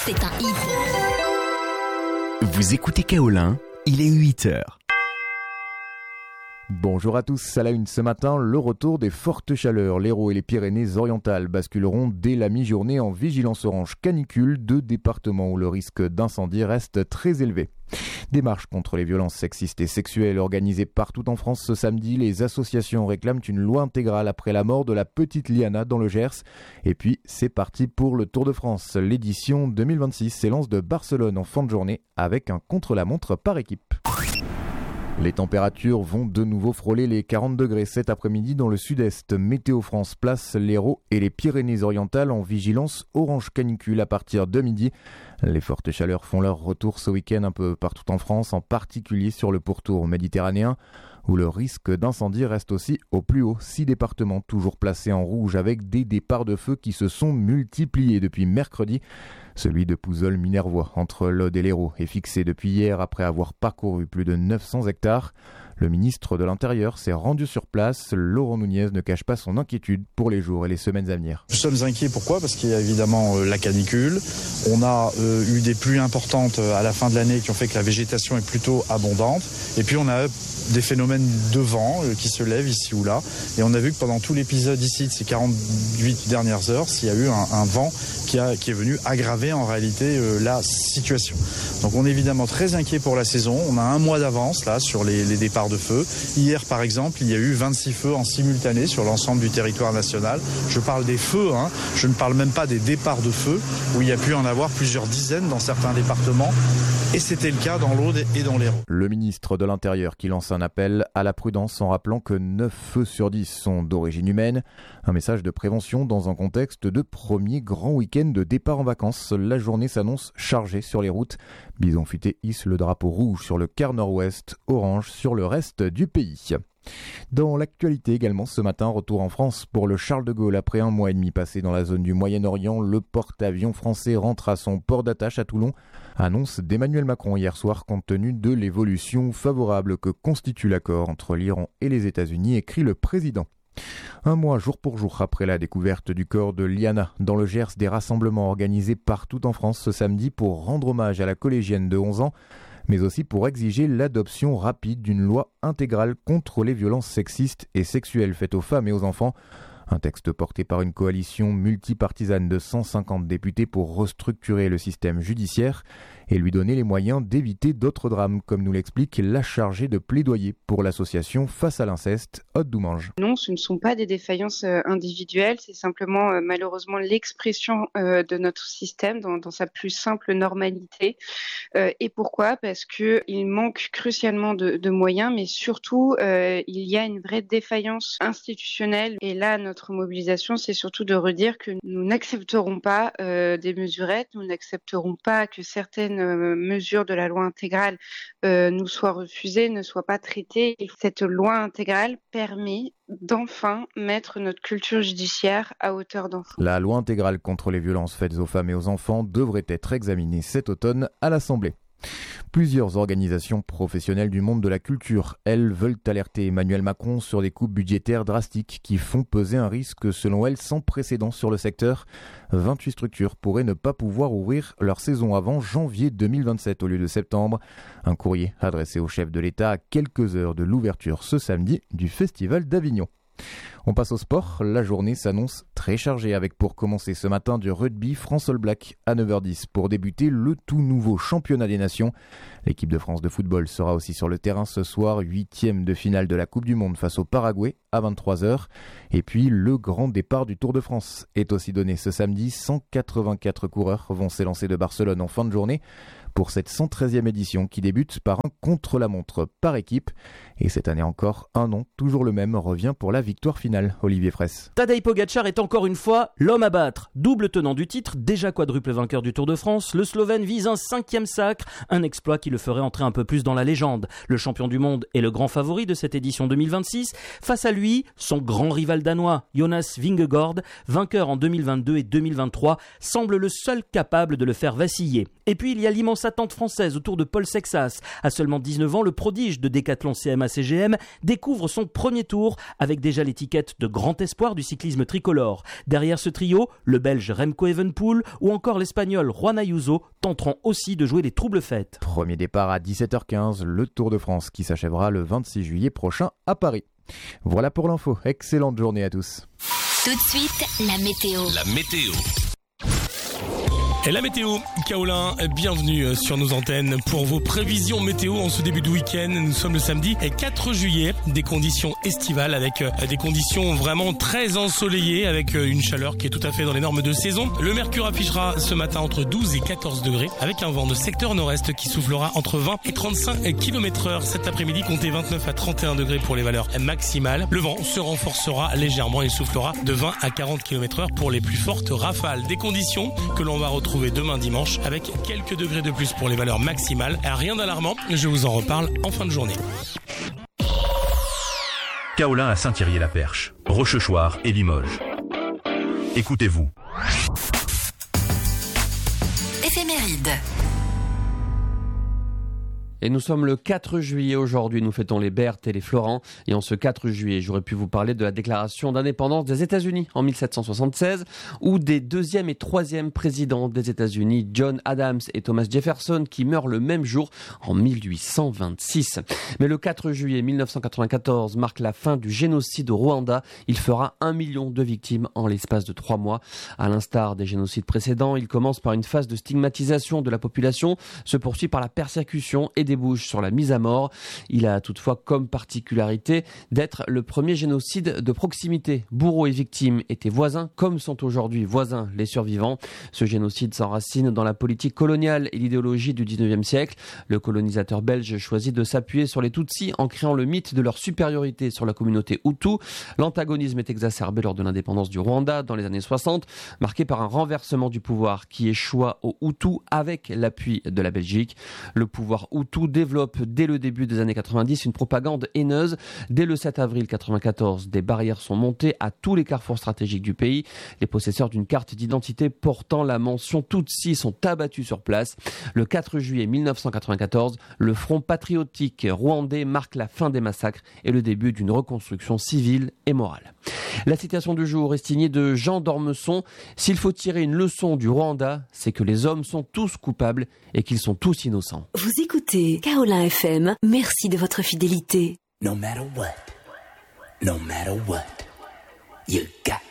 c'est un hit. Vous écoutez Kaolin, il est 8h. Bonjour à tous, à la une ce matin, le retour des fortes chaleurs. L'Hérault et les Pyrénées-Orientales basculeront dès la mi-journée en vigilance orange canicule, deux départements où le risque d'incendie reste très élevé. Des marches contre les violences sexistes et sexuelles organisées partout en France ce samedi. Les associations réclament une loi intégrale après la mort de la petite Liana dans le Gers. Et puis, c'est parti pour le Tour de France. L'édition 2026 s'élance de Barcelone en fin de journée avec un contre-la-montre par équipe. Les températures vont de nouveau frôler les 40 degrés cet après-midi dans le sud-est. Météo France place l'Hérault et les Pyrénées-Orientales en vigilance orange canicule à partir de midi. Les fortes chaleurs font leur retour ce week-end un peu partout en France, en particulier sur le pourtour méditerranéen, où le risque d'incendie reste aussi au plus haut. 6 départements toujours placés en rouge avec des départs de feu qui se sont multipliés depuis mercredi. Celui de Pouzols-Minervois, entre l'Aude et l'Hérault, est fixé depuis hier après avoir parcouru plus de 900 hectares. Le ministre de l'Intérieur s'est rendu sur place. Laurent Nunez ne cache pas son inquiétude pour les jours et les semaines à venir. Nous sommes inquiets, pourquoi ? Parce qu'il y a évidemment la canicule. On a eu des pluies importantes à la fin de l'année qui ont fait que la végétation est plutôt abondante. Et puis on a des phénomènes de vent qui se lèvent ici ou là. Et on a vu que pendant tout l'épisode ici de ces 48 dernières heures, il y a eu un vent qui est venu aggraver en réalité la situation. Donc on est évidemment très inquiet pour la saison. On a un mois d'avance là sur les départs de feu. Hier par exemple, il y a eu 26 feux en simultané sur l'ensemble du territoire national. Je parle des feux, je ne parle même pas des départs de feu où il y a pu en avoir plusieurs dizaines dans certains départements. Et c'était le cas dans l'Aude et dans l'Hérault. Le ministre de l'Intérieur qui lance un appel à la prudence en rappelant que 9 feux sur 10 sont d'origine humaine. Un message de prévention dans un contexte de premier grand week-end de départ en vacances. La journée s'annonce chargée sur les routes. Bison Futé hisse le drapeau rouge sur le quart nord-ouest, orange sur le reste du pays. Dans l'actualité également ce matin, retour en France pour le Charles de Gaulle. Après un mois et demi passé dans la zone du Moyen-Orient, le porte-avions français rentre à son port d'attache à Toulon. Annonce d'Emmanuel Macron hier soir compte tenu de l'évolution favorable que constitue l'accord entre l'Iran et les États-Unis, écrit le président. Un mois jour pour jour après la découverte du corps de Liana dans le Gers, des rassemblements organisés partout en France ce samedi pour rendre hommage à la collégienne de 11 ans, mais aussi pour exiger l'adoption rapide d'une loi intégrale contre les violences sexistes et sexuelles faites aux femmes et aux enfants. Un texte porté par une coalition multipartisane de 150 députés pour restructurer le système judiciaire et lui donner les moyens d'éviter d'autres drames, comme nous l'explique la chargée de plaidoyer pour l'association Face à l'inceste, Aude Doumange. Non, ce ne sont pas des défaillances individuelles, c'est simplement malheureusement l'expression de notre système dans sa plus simple normalité. Et pourquoi ? Parce qu'il manque crucialement de moyens, mais surtout il y a une vraie défaillance institutionnelle. Et là, notre mobilisation, c'est surtout de redire que nous n'accepterons pas des mesurettes, nous n'accepterons pas que certaines mesures de la loi intégrale nous soient refusées, ne soient pas traitées. Et cette loi intégrale permet d'enfin mettre notre culture judiciaire à hauteur d'enfant. La loi intégrale contre les violences faites aux femmes et aux enfants devrait être examinée cet automne à l'Assemblée. Plusieurs organisations professionnelles du monde de la culture, elles, veulent alerter Emmanuel Macron sur des coupes budgétaires drastiques qui font peser un risque, selon elles, sans précédent sur le secteur. 28 structures pourraient ne pas pouvoir ouvrir leur saison avant janvier 2027 au lieu de septembre. Un courrier adressé au chef de l'État à quelques heures de l'ouverture ce samedi du Festival d'Avignon. On passe au sport, la journée s'annonce très chargée avec pour commencer ce matin du rugby France All Black à 9h10 pour débuter le tout nouveau championnat des nations. L'équipe de France de football sera aussi sur le terrain ce soir, 8e de finale de la Coupe du Monde face au Paraguay à 23h. Et puis le grand départ du Tour de France est aussi donné ce samedi. 184 coureurs vont s'élancer de Barcelone en fin de journée pour cette 113e édition qui débute par un contre-la-montre par équipe. Et cette année encore, un nom, toujours le même, revient pour la victoire finale. Olivier Fraisse. Tadej Pogačar est encore une fois l'homme à battre. Double tenant du titre, déjà quadruple vainqueur du Tour de France, le Slovène vise un 5e sacre, un exploit qui le ferait entrer un peu plus dans la légende. Le champion du monde est le grand favori de cette édition 2026. Face à lui, son grand rival danois, Jonas Vingegaard, vainqueur en 2022 et 2023, semble le seul capable de le faire vaciller. Et puis il y a l'immense attente française autour de Paul Sexas. À seulement 19 ans, le prodige de Décathlon CMA-CGM découvre son premier tour avec déjà l'étiquette de grand espoir du cyclisme tricolore. Derrière ce trio, le Belge Remco Evenepoel ou encore l'Espagnol Juan Ayuso tenteront aussi de jouer les troubles fêtes. Premier départ à 17h15, le Tour de France qui s'achèvera le 26 juillet prochain à Paris. Voilà pour l'info. Excellente journée à tous. Tout de suite, la météo. La météo. Et la météo, Kaolin, bienvenue sur nos antennes pour vos prévisions météo en ce début de week-end. Nous sommes le samedi 4 juillet, des conditions estivales avec des conditions vraiment très ensoleillées avec une chaleur qui est tout à fait dans les normes de saison. Le mercure affichera ce matin entre 12 et 14 degrés avec un vent de secteur nord-est qui soufflera entre 20 et 35 km/h. Cet après-midi, comptez 29 à 31 degrés pour les valeurs maximales. Le vent se renforcera légèrement et soufflera de 20 à 40 km/h pour les plus fortes rafales. Des conditions que l'on va retrouver demain dimanche avec quelques degrés de plus pour les valeurs maximales. Rien d'alarmant, je vous en reparle en fin de journée. Kaolin à Saint-Thierry-la-Perche, Rochechouart et Limoges. Écoutez-vous. Éphéméride. Et nous sommes le 4 juillet aujourd'hui, nous fêtons les Berthe et les Florent. Et en ce 4 juillet, j'aurais pu vous parler de la déclaration d'indépendance des États-Unis en 1776 ou des deuxième et troisième présidents des États-Unis, John Adams et Thomas Jefferson, qui meurent le même jour en 1826. Mais le 4 juillet 1994 marque la fin du génocide au Rwanda. Il fera 1 million de victimes en l'espace de 3 mois. À l'instar des génocides précédents, il commence par une phase de stigmatisation de la population, se poursuit par la persécution et débouche sur la mise à mort. Il a toutefois comme particularité d'être le premier génocide de proximité. Bourreaux et victimes étaient voisins, comme sont aujourd'hui voisins les survivants. Ce génocide s'enracine dans la politique coloniale et l'idéologie du 19e siècle. Le colonisateur belge choisit de s'appuyer sur les Tutsis en créant le mythe de leur supériorité sur la communauté Hutu. L'antagonisme est exacerbé lors de l'indépendance du Rwanda dans les années 60, marqué par un renversement du pouvoir qui échoua aux Hutus avec l'appui de la Belgique. Le pouvoir Hutu développe dès le début des années 90 une propagande haineuse. Dès le 7 avril 94, des barrières sont montées à tous les carrefours stratégiques du pays. Les possesseurs d'une carte d'identité portant la mention Tutsi sont abattus sur place. Le 4 juillet 1994, le Front patriotique rwandais marque la fin des massacres et le début d'une reconstruction civile et morale. La citation du jour est signée de Jean d'Ormesson. S'il faut tirer une leçon du Rwanda, c'est que les hommes sont tous coupables et qu'ils sont tous innocents. Vous écoutez Kaolin FM, merci de votre fidélité. No matter what, you got